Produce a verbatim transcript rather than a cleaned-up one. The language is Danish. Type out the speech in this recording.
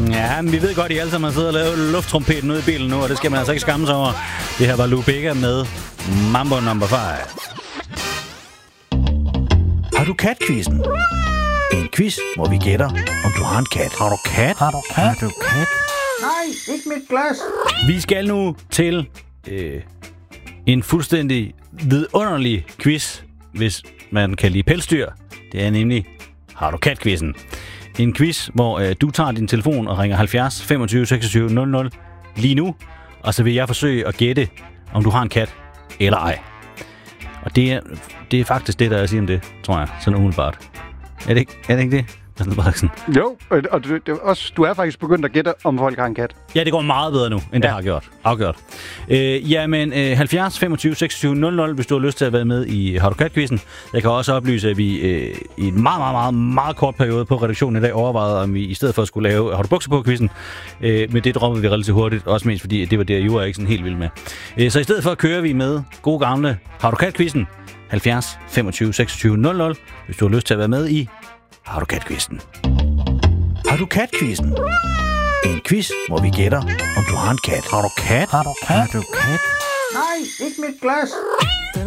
Ja, men vi ved godt, at I alle sammen har siddet og lavet lufttrompeten ude i bilen nu, og det skal man altså ikke skamme sig over. Det her var Lou Bega med Mambo number five. Har du kat-quizzen? En quiz, hvor vi gætter, om du har en kat. Har du kat? Har du kat? Har du kat? Nej, ikke mit glas. Vi skal nu til øh, en fuldstændig vidunderlig quiz, hvis man kan lide pelsdyr. Det er nemlig Har du kat-quizzen. En quiz, hvor øh, du tager din telefon og ringer halvfjerds femogtyve seksogtyve nul nul lige nu, og så vil jeg forsøge at gætte, om du har en kat eller ej. Og det er, det er faktisk det, der er at sige om det, tror jeg, sådan umiddelbart. Er det ikke, er det, ikke det? Jo, og, og du, det, også, du er faktisk begyndt at gætte, om folk har en kat. Ja, det går meget bedre nu, end ja. det har gjort. Afgjort. Øh, jamen, øh, halvfjerds femogtyve seksogtyve nul nul, hvis du har lyst til at være med i Har du kat-quizzen. Jeg kan også oplyse, at vi øh, i en meget, meget, meget, meget kort periode på redaktionen i dag overvejede, om vi i stedet for at skulle lave Har du bukser på-quizzen. Øh, men det droppede vi relativt hurtigt, også mest fordi det var det, jeg var ikke sådan helt vild med. Øh, så i stedet for kører vi med gode gamle Har du kat-quizzen. halvfjerds femogtyve seksogtyve nul nul, hvis du har lyst til at være med i Har du kat-quizzen. Har du kat-quizzen? En quiz, hvor vi gætter, om du har en kat. Har du kat? Har du kat? Har du kat? Nej, ikke mit glas.